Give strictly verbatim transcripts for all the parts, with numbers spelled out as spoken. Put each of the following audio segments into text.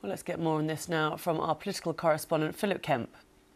Well, let's get more on this now from our political correspondent, Philip Kemp.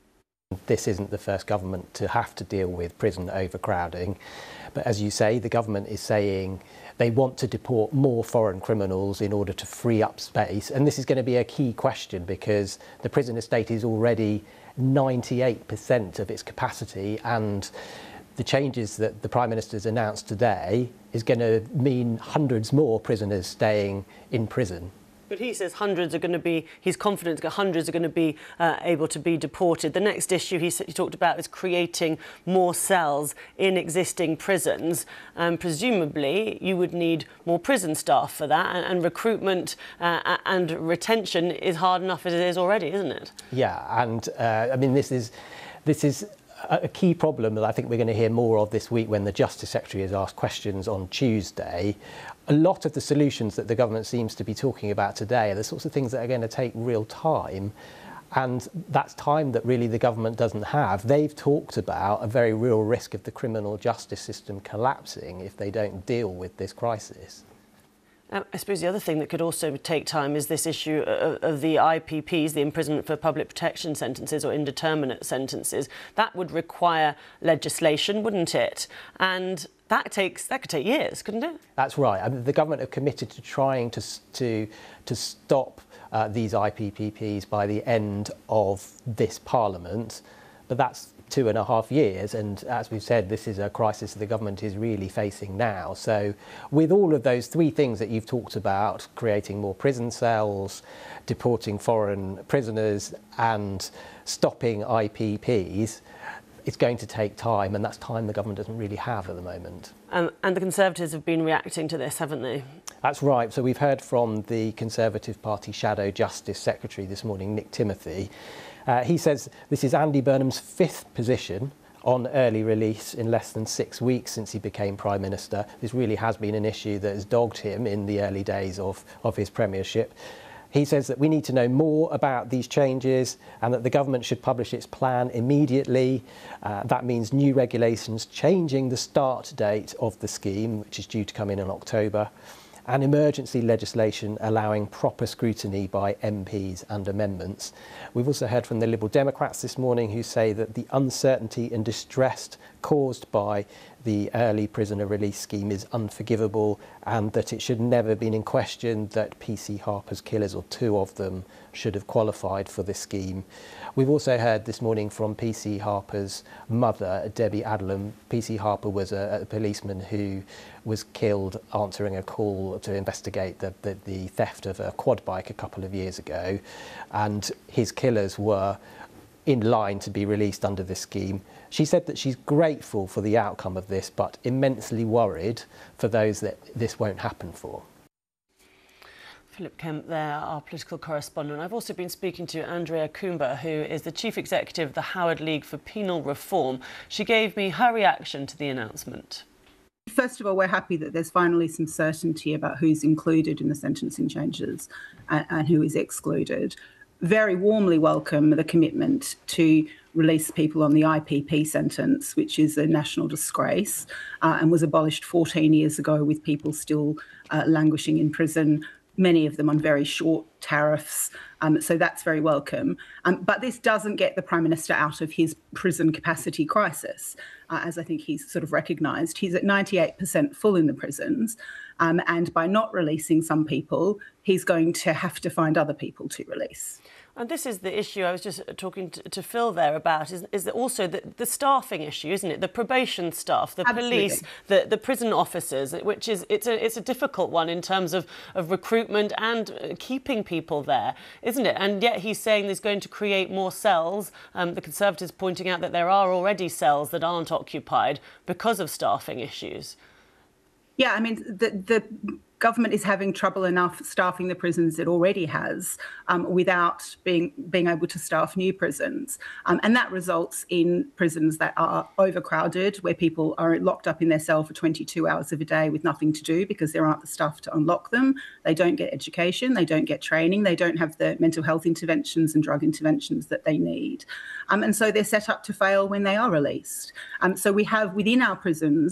This isn't the first government to have to deal with prison overcrowding. But as you say, the government is saying they want to deport more foreign criminals in order to free up space. And this is going to be a key question because the prison estate is already ninety-eight percent of its capacity, and the changes that the Prime Minister's announced today is going to mean hundreds more prisoners staying in prison. But he says hundreds are going to be, he's confident that hundreds are going to be uh, able to be deported. The next issue he, he talked about is creating more cells in existing prisons. Um, presumably, you would need more prison staff for that, and, and recruitment uh, and retention is hard enough as it is already, isn't it? Yeah, and uh, I mean, this is, this is a key problem that I think we're going to hear more of this week when the Justice Secretary is asked questions on Tuesday. A lot of the solutions that the government seems to be talking about today are the sorts of things that are going to take real time, and that's time that really the government doesn't have. They've talked about a very real risk of the criminal justice system collapsing if they don't deal with this crisis. Um, I suppose the other thing that could also take time is this issue of, of the I P Ps, the imprisonment for public protection sentences or indeterminate sentences. That would require legislation, wouldn't it? And that takes that could take years, couldn't it? That's right. I mean, the government have committed to trying to to to stop uh, these I P P Ps by the end of this Parliament, but that's two and a half years, and as we've said, this is a crisis the government is really facing now. So with all of those three things that you've talked about, creating more prison cells, deporting foreign prisoners and stopping I P Ps, it's going to take time, and that's time the government doesn't really have at the moment. Um, and the Conservatives have been reacting to this, haven't they? That's right. So we've heard from the Conservative Party Shadow Justice Secretary this morning, Nick Timothy. Uh, he says this is Andy Burnham's fifth position on early release in less than six weeks since he became Prime Minister. This really has been an issue that has dogged him in the early days of, of his premiership. He says that we need to know more about these changes and that the government should publish its plan immediately. Uh, that means new regulations changing the start date of the scheme, which is due to come in in October, and emergency legislation allowing proper scrutiny by M Ps and amendments. We've also heard from the Liberal Democrats this morning who say that the uncertainty and distress caused by the early prisoner release scheme is unforgivable, and that it should never have been in question that P C Harper's killers, or two of them, should have qualified for this scheme. We've also heard this morning from P C Harper's mother, Debbie Adlam. P C Harper was a, a policeman who was killed answering a call to investigate the, the, the theft of a quad bike a couple of years ago, and his killers were in line to be released under this scheme. She said that she's grateful for the outcome of this, but immensely worried for those that this won't happen for. Philip Kemp there, our political correspondent. I've also been speaking to Andrea Coomber, who is the Chief Executive of the Howard League for Penal Reform. She gave me her reaction to the announcement. First of all, we're happy that there's finally some certainty about who's included in the sentencing changes and, and who is excluded. Very warmly welcome the commitment to release people on the I P P sentence, which is a national disgrace uh, and was abolished fourteen years ago, with people still uh, languishing in prison, many of them on very short tariffs. Um, so that's very welcome. Um, but this doesn't get the Prime Minister out of his prison capacity crisis, uh, as I think he's sort of recognised. He's at ninety-eight percent full in the prisons. Um, and by not releasing some people, he's going to have to find other people to release. And this is the issue I was just talking to, to Phil there about, is, is that also the, the staffing issue, isn't it? The probation staff, the Absolutely. police, the, the prison officers, which is it's a it's a difficult one in terms of, of recruitment and keeping people there, isn't it? And yet he's saying there's going to create more cells. Um, the Conservatives pointing out that there are already cells that aren't occupied because of staffing issues. Yeah, I mean, the the government is having trouble enough staffing the prisons it already has um, without being being able to staff new prisons. Um, and that results in prisons that are overcrowded, where people are locked up in their cell for twenty-two hours of a day with nothing to do because there aren't the staff to unlock them. They don't get education, they don't get training, they don't have the mental health interventions and drug interventions that they need. Um, and so they're set up to fail when they are released. Um, so we have within our prisons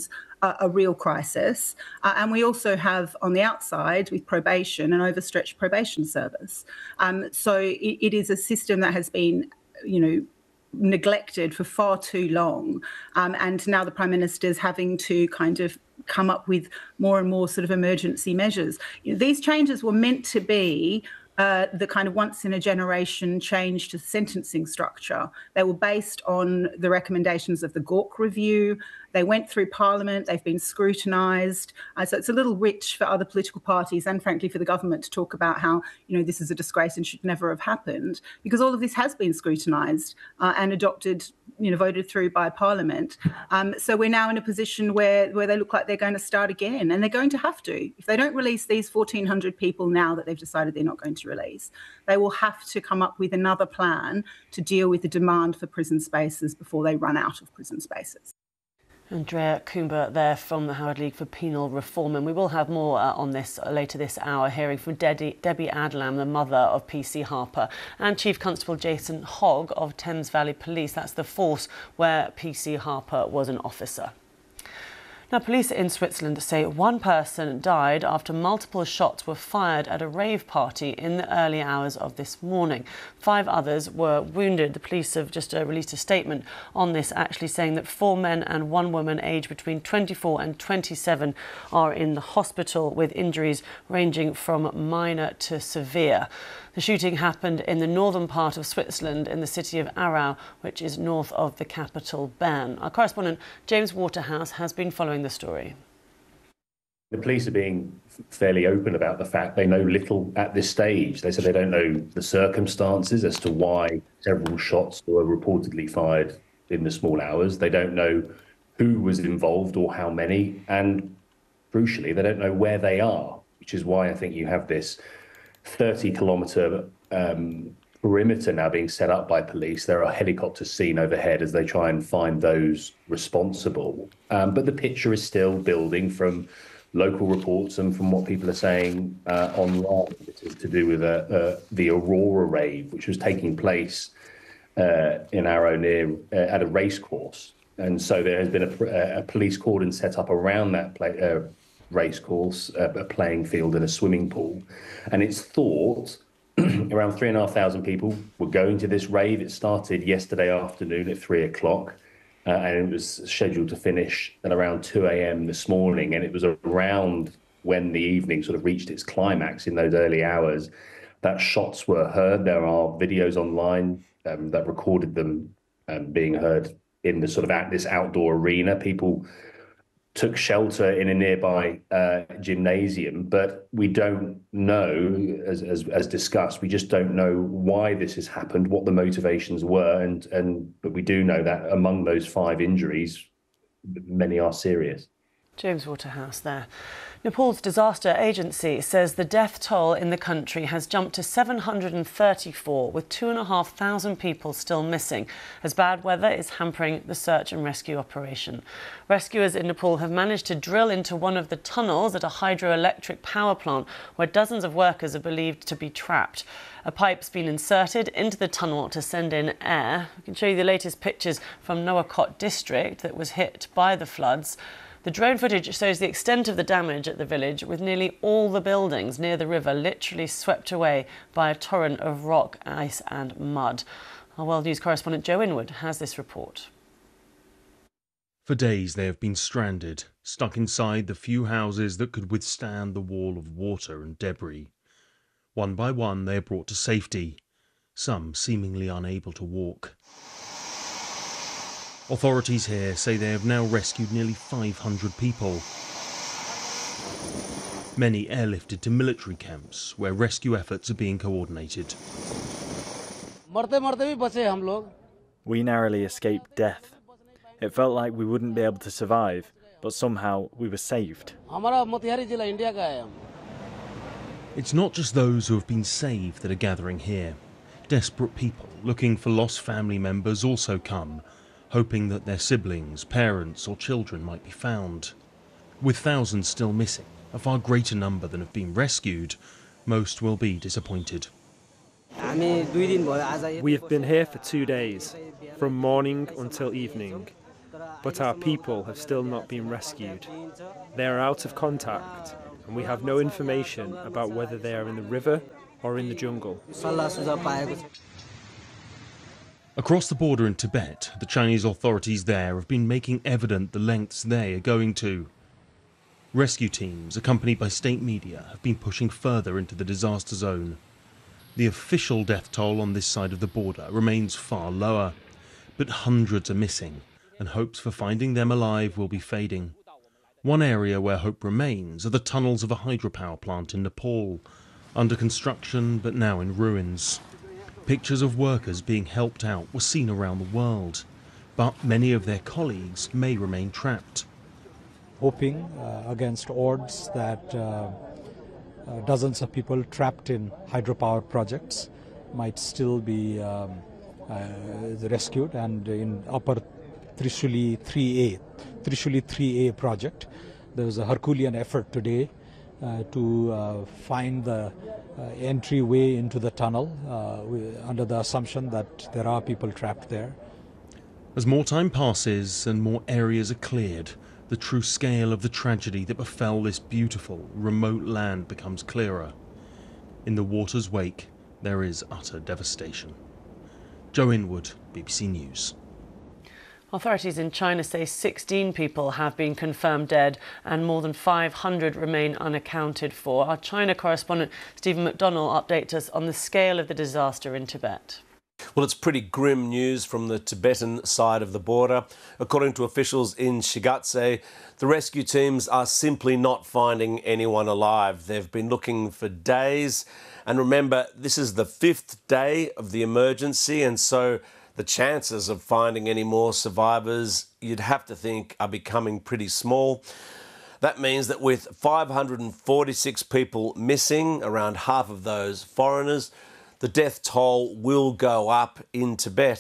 a, a real crisis. Uh, and we also have on the outside with probation an overstretched probation service. Um, so it, it is a system that has been, you know, neglected for far too long. Um, and now the Prime Minister is having to kind of come up with more and more sort of emergency measures. You know, these changes were meant to be Uh, the kind of once-in-a-generation change to sentencing structure. They were based on the recommendations of the Gork Review. They went through Parliament. They've been scrutinised. Uh, so it's a little rich for other political parties and, frankly, for the government to talk about how, you know, this is a disgrace and should never have happened, because all of this has been scrutinised uh, and adopted, you know, voted through by Parliament. Um, so we're now in a position where, where they look like they're going to start again, and they're going to have to. If they don't release these fourteen hundred people now that they've decided they're not going to release, they will have to come up with another plan to deal with the demand for prison spaces before they run out of prison spaces. Andrea Coomber there from the Howard League for Penal Reform, and we will have more uh, on this later this hour, hearing from Debbie, Debbie Adlam, the mother of P C Harper, and Chief Constable Jason Hogg of Thames Valley Police. That's the force where P C Harper was an officer. Now, police in Switzerland say one person died after multiple shots were fired at a rave party in the early hours of this morning. Five others were wounded. The police have just uh, released a statement on this, actually saying that four men and one woman aged between twenty-four and twenty-seven are in the hospital with injuries ranging from minor to severe. The shooting happened in the northern part of Switzerland, in the city of Aarau, which is north of the capital, Bern. Our correspondent James Waterhouse has been following the story. The police are being fairly open about the fact they know little at this stage. They said they don't know the circumstances as to why several shots were reportedly fired in the small hours. They don't know who was involved or how many. And crucially, they don't know where they are, which is why I think you have this thirty kilometre um, perimeter now being set up by police. There are helicopters seen overhead as they try and find those responsible. Um, but the picture is still building from local reports and from what people are saying uh, online. It is to do with uh, uh, the Aurora rave, which was taking place uh, in Aarau near uh, at a race course. And so there has been a, a police cordon set up around that play, uh, race course, uh, a playing field and a swimming pool. And it's thought around three and a half thousand people were going to this rave. It started yesterday afternoon at three o'clock. Uh, and it was scheduled to finish at around two a.m. this morning. And it was around when the evening sort of reached its climax in those early hours that shots were heard. There are videos online um, that recorded them um, being heard in the sort of at this outdoor arena. People took shelter in a nearby uh, gymnasium, but we don't know, as, as as discussed, we just don't know why this has happened, what the motivations were, and and but we do know that among those five injuries, many are serious. James Waterhouse there. Nepal's disaster agency says the death toll in the country has jumped to seven hundred thirty-four, with two and a half thousand people still missing, as bad weather is hampering the search and rescue operation. Rescuers in Nepal have managed to drill into one of the tunnels at a hydroelectric power plant where dozens of workers are believed to be trapped. A pipe's been inserted into the tunnel to send in air. I can show you the latest pictures from Noakot district that was hit by the floods. The drone footage shows the extent of the damage at the village, with nearly all the buildings near the river literally swept away by a torrent of rock, ice and mud. Our World News correspondent Joe Inwood has this report. For days they have been stranded, stuck inside the few houses that could withstand the wall of water and debris. One by one they are brought to safety, some seemingly unable to walk. Authorities here say they have now rescued nearly five hundred people. Many airlifted to military camps where rescue efforts are being coordinated. We narrowly escaped death. It felt like we wouldn't be able to survive, but somehow we were saved. It's not just those who have been saved that are gathering here. Desperate people looking for lost family members also come, hoping that their siblings, parents or children might be found. With thousands still missing, a far greater number than have been rescued, most will be disappointed. We have been here for two days, from morning until evening. but our people have still not been rescued. They are out of contact, and we have no information about whether they are in the river or in the jungle. Across the border in Tibet, the Chinese authorities there have been making evident the lengths they are going to. Rescue teams, accompanied by state media, have been pushing further into the disaster zone. The official death toll on this side of the border remains far lower, but hundreds are missing, and hopes for finding them alive will be fading. One area where hope remains are the tunnels of a hydropower plant in Nepal, under construction but now in ruins. Pictures of workers being helped out were seen around the world, but many of their colleagues may remain trapped. Hoping uh, against odds that uh, uh, dozens of people trapped in hydropower projects might still be um, uh, rescued, and in upper Trishuli three A, Trishuli three A project, there was a Herculean effort today uh, to uh, find the uh, entryway into the tunnel uh, under the assumption that there are people trapped there. As more time passes and more areas are cleared, the true scale of the tragedy that befell this beautiful, remote land becomes clearer. In the water's wake, there is utter devastation. Joe Inwood, B B C News. Authorities in China say sixteen people have been confirmed dead and more than five hundred remain unaccounted for. Our China correspondent Stephen McDonnell updates us on the scale of the disaster in Tibet. Well, it's pretty grim news from the Tibetan side of the border. According to officials in Shigatse, the rescue teams are simply not finding anyone alive. They've been looking for days. And remember, this is the fifth day of the emergency, and so the chances of finding any more survivors, you'd have to think, are becoming pretty small. That means that with five hundred forty-six people missing, around half of those foreigners, the death toll will go up in Tibet.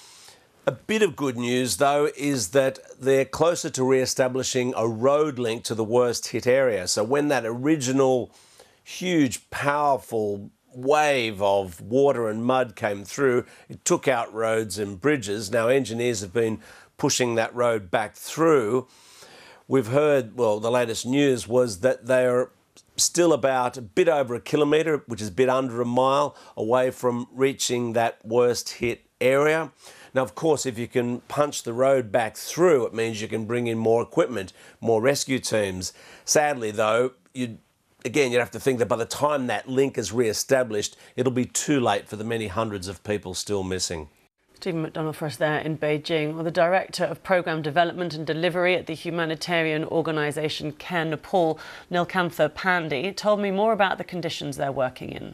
A bit of good news, though, is that they're closer to re-establishing a road link to the worst hit area. So when that original huge, powerful wave of water and mud came through, it took out roads and bridges. Now, engineers have been pushing that road back through. We've heard, well, the latest news was that they're still about a bit over a kilometre, which is a bit under a mile, away from reaching that worst hit area. Now, of course, if you can punch the road back through, it means you can bring in more equipment, more rescue teams. Sadly, though, you'd, again, you'd have to think that by the time that link is re-established, it'll be too late for the many hundreds of people still missing. Stephen McDonnell for us there in Beijing. Well, the Director of Programme Development and Delivery at the humanitarian organisation Care Nepal, Nilkantha Pandey, told me more about the conditions they're working in.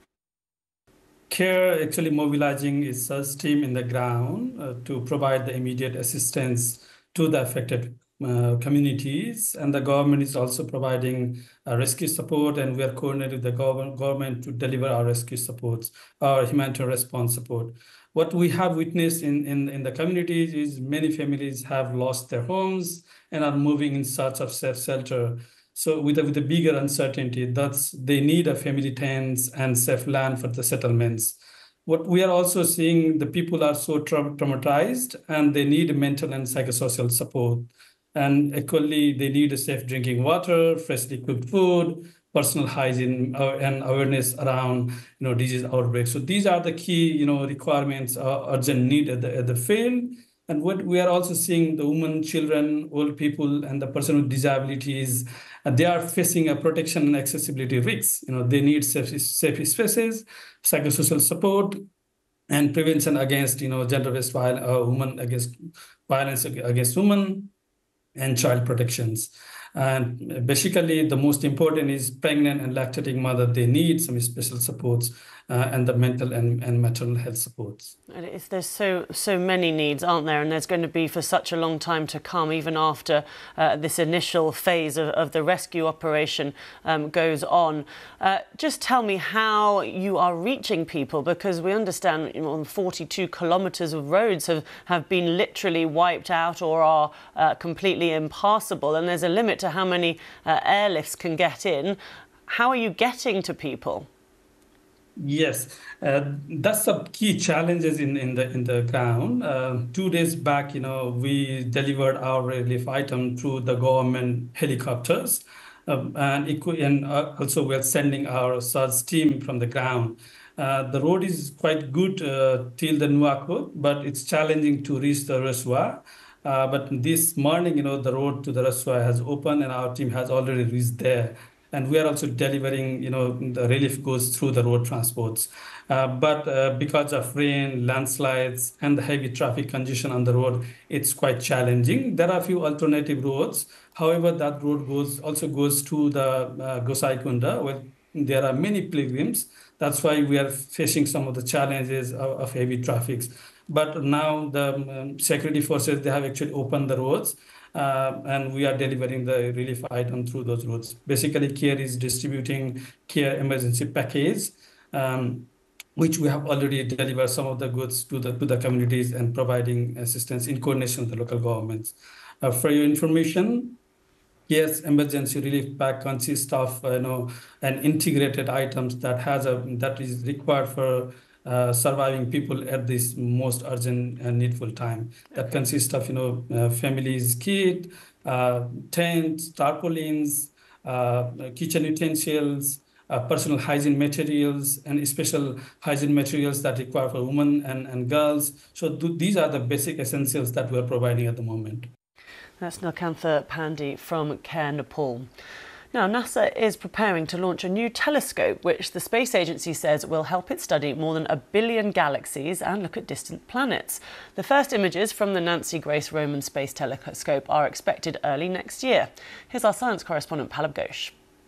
Care actually mobilising its search team in the ground uh, to provide the immediate assistance to the affected uh, communities, and the government is also providing uh, rescue support, and we are coordinating with the gov government to deliver our rescue supports, our humanitarian response support. What we have witnessed in, in, in the communities is many families have lost their homes and are moving in search of safe shelter. So with a, with a bigger uncertainty, that's they need a family tents and safe land for the settlements. What we are also seeing, the people are so tra traumatized and they need mental and psychosocial support. And equally, they need a safe drinking water, freshly cooked food, personal hygiene uh, and awareness around you know disease outbreaks. So these are the key you know requirements, uh, urgent need at the, at the field. And what we are also seeing, the women, children, old people, and the person with disabilities, uh, they are facing a protection and accessibility risks. You know, they need safe, safe spaces, psychosocial support, and prevention against you know gender-based violence, uh, women against violence against women, and child protections. And basically, the most important is pregnant and lactating mother. They need some special supports uh, and the mental and, and maternal health supports. And it's, there's so so many needs, aren't there? And there's going to be for such a long time to come, even after uh, this initial phase of, of the rescue operation um, goes on. Uh, just tell me how you are reaching people, because we understand you know, forty-two kilometres of roads have, have been literally wiped out or are uh, completely impassable, and there's a limit to how many uh, airlifts can get in. How are you getting to people? Yes, uh, that's the key challenges in, in the in the ground. Uh, two days back, you know, we delivered our relief item through the government helicopters, um, and, equi- and uh, also we're sending our search team from the ground. Uh, the road is quite good uh, till the Nuakot, but it's challenging to reach the reservoir. Uh, but this morning, you know, the road to the reservoir has opened, and our team has already reached there. And we are also delivering, you know, the relief goes through the road transports. Uh, but uh, because of rain, landslides, and the heavy traffic congestion on the road, it's quite challenging. There are a few alternative roads. However, that road goes also goes to the uh, Gosai Kunda, where there are many pilgrims. That's why we are facing some of the challenges of, of heavy traffic. But now the um, security forces, they have actually opened the roads. Uh, and we are delivering the relief item through those routes. Basically, CARE is distributing CARE emergency package, um, which we have already delivered some of the goods to the to the communities and providing assistance in coordination with the local governments. Uh, for your information, CARE's emergency relief pack consists of uh, you know an integrated items that has a that is required for Uh, surviving people at this most urgent and needful time. That consists of, you know, uh, families' kit, uh, tents, tarpaulins, uh, kitchen utensils, uh, personal hygiene materials, and special hygiene materials that require for women and, and girls. So th- these are the basic essentials that we're providing at the moment. That's Nilkantha Pandey from CARE Nepal. Now, NASA is preparing to launch a new telescope, which the space agency says will help it study more than a billion galaxies and look at distant planets. The first images from the Nancy Grace Roman Space Telescope are expected early next year. Here's our science correspondent, Palab Ghosh.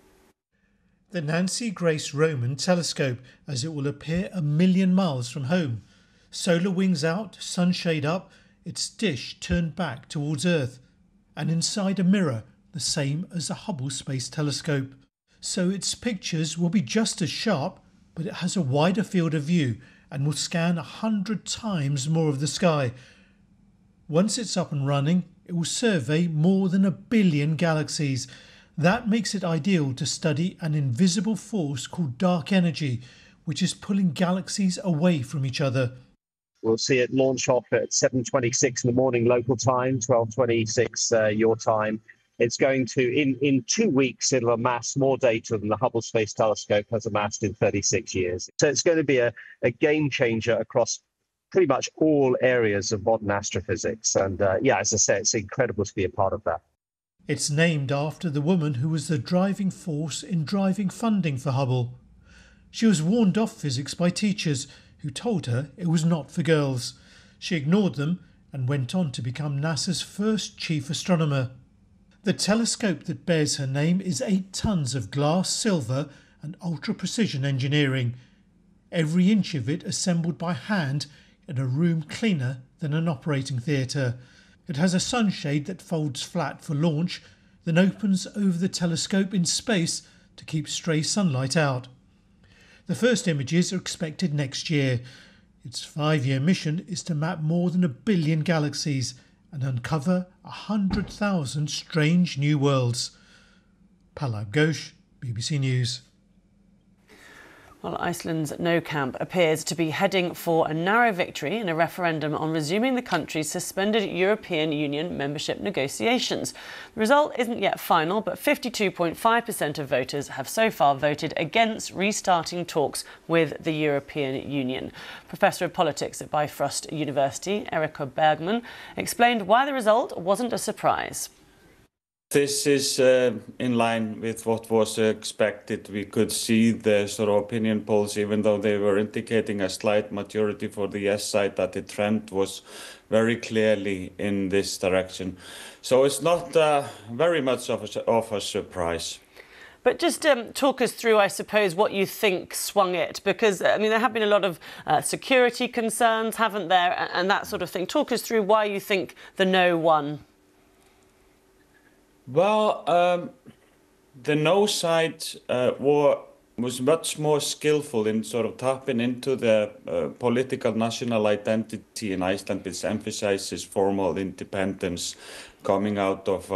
The Nancy Grace Roman Telescope, as it will appear a million miles from home. Solar wings out, sunshade up, its dish turned back towards Earth, and inside a mirror, the same as the Hubble Space Telescope. So its pictures will be just as sharp, but it has a wider field of view and will scan a hundred times more of the sky. Once it's up and running, it will survey more than a billion galaxies. That makes it ideal to study an invisible force called dark energy, which is pulling galaxies away from each other. We'll see it launch off at seven twenty-six in the morning local time, twelve twenty-six uh, your time. It's going to, in, in two weeks, it'll amass more data than the Hubble Space Telescope has amassed in thirty-six years. So it's going to be a, a game changer across pretty much all areas of modern astrophysics. And uh, yeah, as I say, it's incredible to be a part of that. It's named after the woman who was the driving force in driving funding for Hubble. She was warned off physics by teachers who told her it was not for girls. She ignored them and went on to become NASA's first chief astronomer. The telescope that bears her name is eight tons of glass, silver and ultra-precision engineering, every inch of it assembled by hand in a room cleaner than an operating theatre. It has a sunshade that folds flat for launch, then opens over the telescope in space to keep stray sunlight out. The first images are expected next year. Its five-year mission is to map more than a billion galaxies and uncover one hundred thousand strange new worlds. Palab Ghosh, B B C News. Well, Iceland's No Camp appears to be heading for a narrow victory in a referendum on resuming the country's suspended European Union membership negotiations. The result isn't yet final, but fifty-two point five percent of voters have so far voted against restarting talks with the European Union. Professor of Politics at Bifrost University, Erika Bergman, explained why the result wasn't a surprise. This is uh, in line with what was expected. We could see the sort of opinion polls, even though they were indicating a slight majority for the yes side, that the trend was very clearly in this direction. So it's not uh, very much of a, of a surprise. But just um, talk us through, I suppose, what you think swung it, because, I mean, there have been a lot of uh, security concerns, haven't there, and, and that sort of thing. Talk us through why you think the no won. Well, um, the no side uh, war was much more skillful in sort of tapping into the uh, political national identity in Iceland, which emphasizes formal independence coming out of a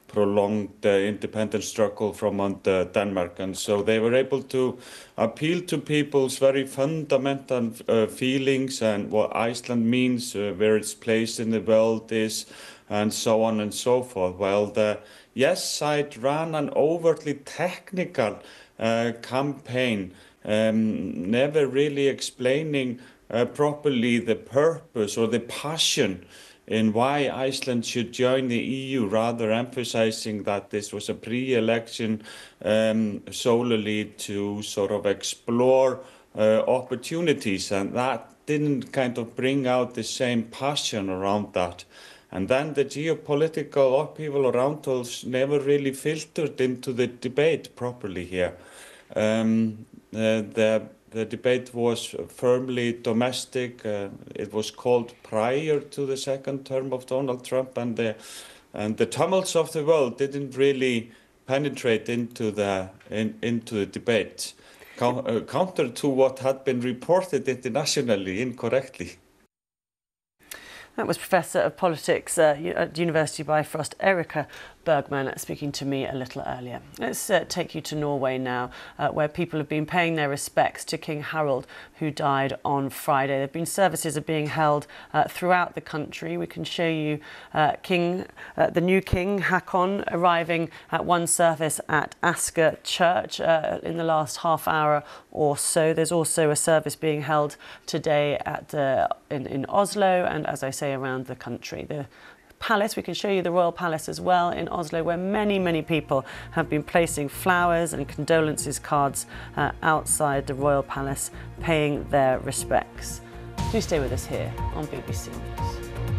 prolonged the independence struggle from under Denmark. And so they were able to appeal to people's very fundamental uh, feelings and what Iceland means, uh, where its place in the world is, and so on and so forth. Well, the Yes side ran an overtly technical uh, campaign, um, never really explaining uh, properly the purpose or the passion in why Iceland should join the E U, rather emphasizing that this was a pre-election um, solely to sort of explore uh, opportunities, and that didn't kind of bring out the same passion around that. And then the geopolitical upheaval around us never really filtered into the debate properly here. Um, uh, the The debate was firmly domestic. Uh, it was called prior to the second term of Donald Trump, and the and the tumults of the world didn't really penetrate into the in, into the debate, Co- uh, counter to what had been reported internationally incorrectly. That was Professor of Politics uh, at University of Bifrost, Erika Bergman, speaking to me a little earlier. Let's uh, take you to Norway now, uh, where people have been paying their respects to King Harald, who died on Friday. There have been services are being held uh, throughout the country. We can show you uh, King, uh, the new King Haakon, arriving at one service at Asker Church uh, in the last half hour or so. There's also a service being held today at uh, in, in Oslo, and as I say, around the country. The Palace, we can show you the Royal Palace as well in Oslo, where many, many people have been placing flowers and condolences cards uh, outside the Royal Palace, paying their respects. Do stay with us here on B B C News.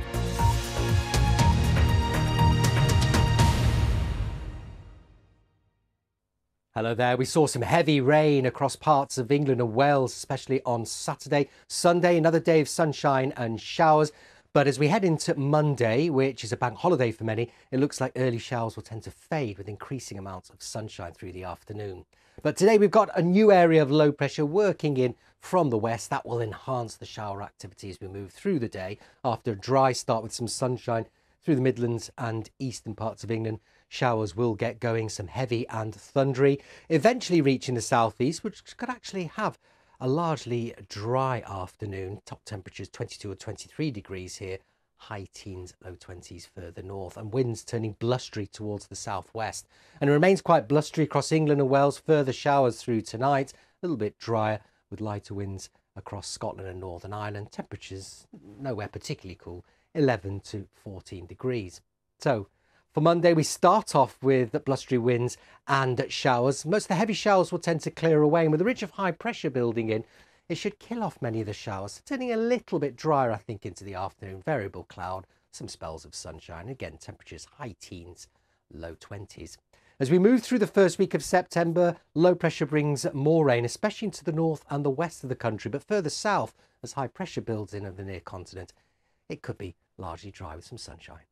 Hello there. We saw some heavy rain across parts of England and Wales, especially on Saturday. Sunday, another day of sunshine and showers. But as we head into Monday, which is a bank holiday for many, it looks like early showers will tend to fade with increasing amounts of sunshine through the afternoon. But today we've got a new area of low pressure working in from the west. That will enhance the shower activity as we move through the day after a dry start with some sunshine through the Midlands and eastern parts of England. Showers will get going, some heavy and thundery, eventually reaching the southeast, which could actually have a largely dry afternoon. Top temperatures twenty-two or twenty-three degrees here, high teens, low twenties further north, and winds turning blustery towards the southwest. And it remains quite blustery across England and Wales. Further showers through tonight, a little bit drier with lighter winds across Scotland and Northern Ireland. Temperatures nowhere particularly cool, eleven to fourteen degrees. So for Monday, we start off with blustery winds and showers. Most of the heavy showers will tend to clear away, and with a ridge of high pressure building in, it should kill off many of the showers, turning a little bit drier, I think, into the afternoon. Variable cloud, some spells of sunshine. Again, temperatures high teens, low twenties. As we move through the first week of September, low pressure brings more rain, especially into the north and the west of the country, but further south, as high pressure builds in over the near continent, it could be largely dry with some sunshine.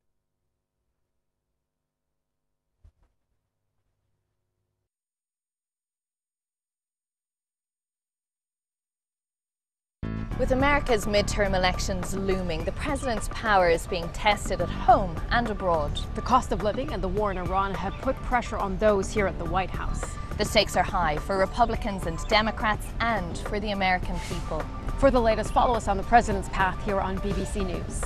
With America's midterm elections looming, the president's power is being tested at home and abroad. The cost of living and the war in Iran have put pressure on those here at the White House. The stakes are high for Republicans and Democrats and for the American people. For the latest, follow us on the president's path here on B B C News.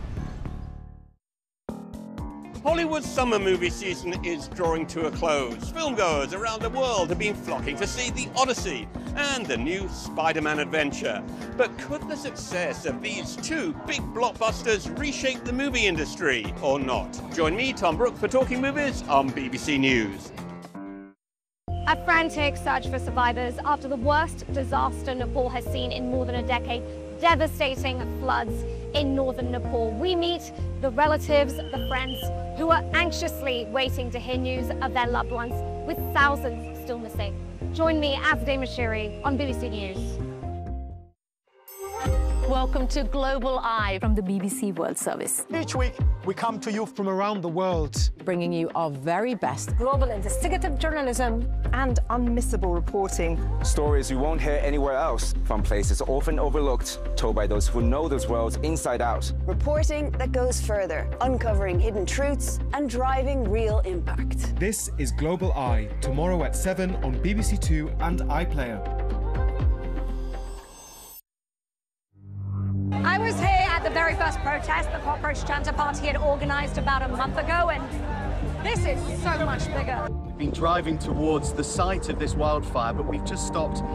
Hollywood's summer movie season is drawing to a close. Filmgoers around the world have been flocking to see The Odyssey and the new Spider-Man adventure. But could the success of these two big blockbusters reshape the movie industry or not? Join me, Tom Brooke, for Talking Movies on B B C News. A frantic search for survivors after the worst disaster Nepal has seen in more than a decade. Devastating floods in northern Nepal. We meet the relatives, the friends who are anxiously waiting to hear news of their loved ones, with thousands still missing. Join me, Azadeh Moshiri, on B B C News. Welcome to Global Eye from the B B C World Service. Each week, we come to you from around the world, bringing you our very best global investigative journalism and unmissable reporting. Stories you won't hear anywhere else, from places often overlooked, told by those who know those worlds inside out. Reporting that goes further, uncovering hidden truths and driving real impact. This is Global Eye, tomorrow at seven on B B C Two and iPlayer. I was here at the very first protest the Cockroach Janta Party had organised about a month ago, and this is so much bigger. We've been driving towards the site of this wildfire, but we've just stopped